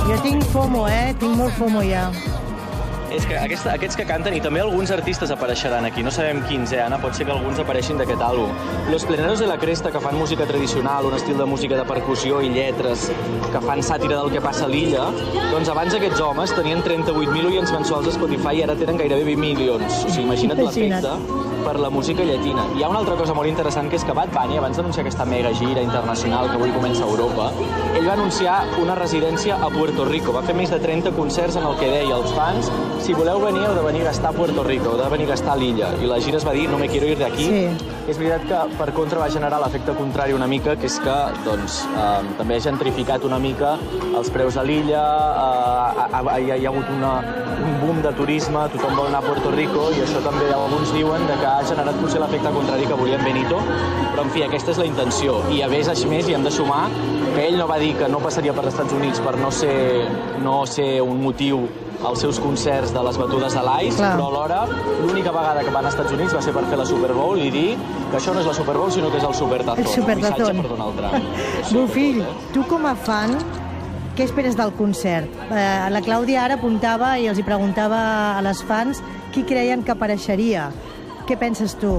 Jo tinc FOMO, tinc molt FOMO ja. És que aquests que canten, i també alguns artistes apareixeran aquí, no sabem quins, Anna, pot ser que alguns apareixin d'aquest àlbum. Los Pleneros de la Cresta, que fan música tradicional, un estil de música de percussió i lletres, que fan sàtira del que passa a l'illa, doncs abans aquests homes tenien 38.000 oients mensuals a Spotify i ara tenen gairebé 20 milions. O sigui, imagina't l'efecte per la música llatina. Hi ha una altra cosa molt interessant, que és que Bad Bunny, abans d'anunciar aquesta mega gira internacional que avui comença a Europa, ell va anunciar una residència a Puerto Rico. Va fer més de 30 concerts en el que deia als fans: si voleu venir, heu de venir a gastar a Puerto Rico, heu de venir a gastar a l'illa. I la gira es va dir: no me quiero ir de aquí. Sí. És veritat que per contra va generar l'efecte contrari una mica, que és que també ha gentrificat una mica els preus de l'illa, hi ha hagut un boom de turisme, tothom vol anar a Puerto Rico, i això també alguns diuen que ha generat potser l'efecte contrari que volien Benito, però en fi, aquesta és la intenció. I a més hi hem de sumar que ell no va dir que no passaria per als Estats Units per no ser un motiu als seus concerts de les batudes de l'Ice, però alhora l'única vegada que van als Estats Units va ser per fer la Super Bowl i dir que això no és la Super Bowl, sinó que és el Supertazón. El Supertazón. Missatge per Donald Trump. Bofill, tu com a fan, què esperes del concert? La Clàudia ara apuntava i els hi preguntava a les fans qui creien que apareixeria. Què penses tu?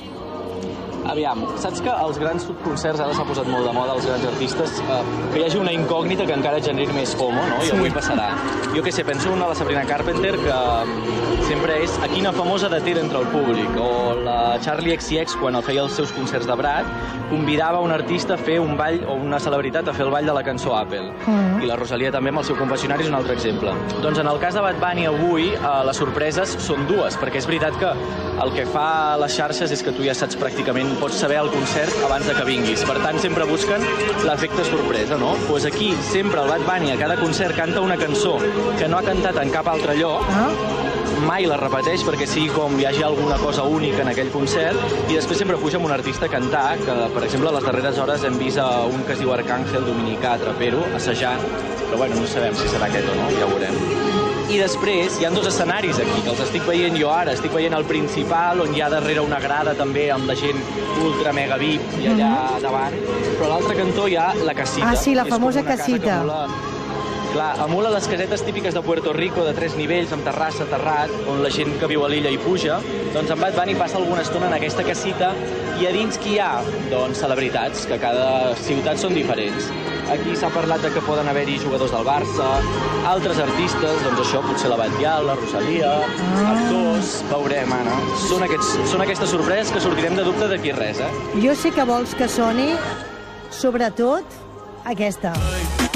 Aviam, saps que als grans concerts ara s'ha posat molt de moda, als grans artistes, que hi hagi una incògnita que encara generi més FOMO, no? I avui passarà. Jo què sé, penso en la Sabrina Carpenter, que sempre és a quina famosa deté entre el públic, o la Charlie XCX, quan feia els seus concerts de Brad, convidava un artista a fer un ball, o una celebritat a fer el ball de la cançó Apple. I la Rosalia també amb el seu confessionari és un altre exemple. Doncs en el cas de Bad Bunny avui, les sorpreses són dues, perquè és veritat que el que fa les xarxes és que tu ja saps pràcticament, pots saber el concert abans de que vinguis. Per tant, sempre busquen l'efecte sorpresa, no? Doncs aquí, sempre el Bad Bunny a cada concert canta una cançó que no ha cantat en cap altre lloc, mai la repeteix perquè sigui com hi hagi alguna cosa única en aquell concert, i després sempre puja amb un artista a cantar, que per exemple a les darreres hores hem vist un que es diu Arcángel dominicà, trapero, assajant, però bueno, no sabem si serà aquest o no, ja ho veurem. I després hi ha dos escenaris aquí, que els estic veient jo ara. Estic veient el principal, on hi ha darrere una grada també amb la gent ultra mega VIP i allà davant, però a l'altre cantó hi ha la casita. Ah, sí, la famosa casita. Clar, emula les casetes típiques de Puerto Rico, de 3 nivells, amb terrassa, terrat, on la gent que viu a l'illa hi puja. Doncs en Bad Bunny passa alguna estona en aquesta casita, i a dins qui hi ha? Doncs celebritats, que cada ciutat són diferents. Aquí s'ha parlat de que poden haver-hi jugadors del Barça, altres artistes, doncs això, potser la Batllal, la Rosalia, actors, veurem, Anna. Són aquestes sorpreses que sortirem de dubte d'aquí res, Jo sé que vols que soni, sobretot, aquesta.